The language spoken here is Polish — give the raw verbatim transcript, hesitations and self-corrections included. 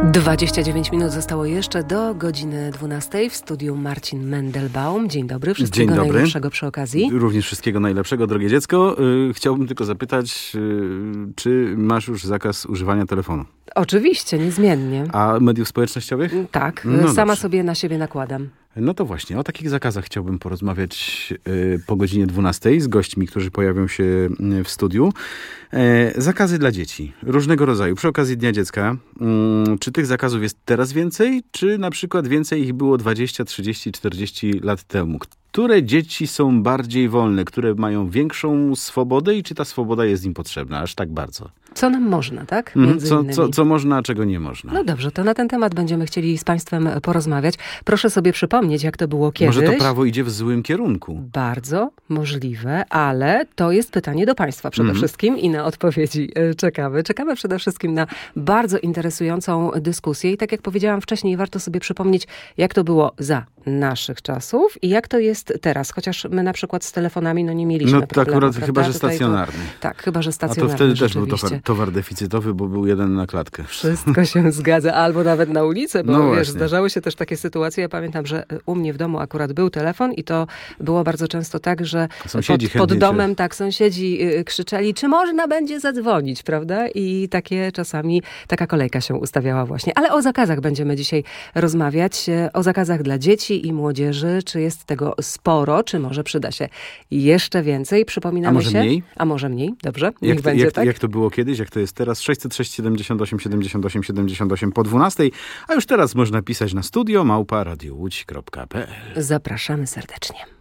dwadzieścia dziewięć minut zostało jeszcze do godziny dwunastej. W studiu Marcin Mendelbaum. Dzień dobry. Wszystkiego Dzień dobry. najlepszego przy okazji. Również wszystkiego najlepszego, drogie dziecko. Yy, chciałbym tylko zapytać, yy, czy masz już zakaz używania telefonu? Oczywiście, niezmiennie. A mediów społecznościowych? Tak, No sama dobrze. sobie na siebie nakładam. No to właśnie, o takich zakazach chciałbym porozmawiać yy, po godzinie dwunastej z gośćmi, którzy pojawią się yy, w studiu. Yy, zakazy dla dzieci, różnego rodzaju. Przy okazji Dnia Dziecka, yy, czy tych zakazów jest teraz więcej, czy na przykład więcej ich było dwadzieścia, trzydzieści, czterdzieści lat temu? Które dzieci są bardziej wolne, które mają większą swobodę i czy ta swoboda jest im potrzebna aż tak bardzo? Co nam można, tak? Mhm, Między co, innymi. co, co można, a czego nie można? No dobrze, to na ten temat będziemy chcieli z Państwem porozmawiać. Proszę sobie przypomnieć, jak to było kiedyś. Może to prawo idzie w złym kierunku? Bardzo możliwe, ale to jest pytanie do Państwa przede Mhm. wszystkim i na odpowiedzi e, czekamy. Czekamy przede wszystkim na bardzo interesującą dyskusję i tak jak powiedziałam wcześniej, warto sobie przypomnieć, jak to było za naszych czasów i jak to jest teraz. Chociaż my na przykład z telefonami no nie mieliśmy No to problemu. akurat prawda? chyba, że Tutaj to- stacjonarny. Tak, chyba, że A stacjonarny. to wtedy też był rzeczywiście. towar, towar deficytowy, bo był jeden na klatkę. Wszystko się zgadza, albo nawet na ulicę, bo No wiesz, właśnie. zdarzały się też takie sytuacje. Ja pamiętam, że u mnie w domu akurat był telefon i to było bardzo często tak, że Sąsiedzi pod, pod chętnie domem się- tak sąsiedzi y, krzyczeli, czy można będzie zadzwonić, prawda? I takie czasami taka kolejka się ustawiała właśnie. Ale o zakazach będziemy dzisiaj rozmawiać, e, o zakazach dla dzieci i młodzieży. Czy jest tego sporo, czy może przyda się jeszcze więcej? Przypominamy A może się. mniej? A może mniej? Dobrze, niech Jak to, będzie jak, tak. jak to było kiedyś, jak to jest teraz? sześćset sześć, siedemdziesiąt osiem, siedemdziesiąt osiem, siedemdziesiąt osiem po dwunastej, a już teraz można pisać na studio małpa radio łódź kropka p l. Zapraszamy serdecznie.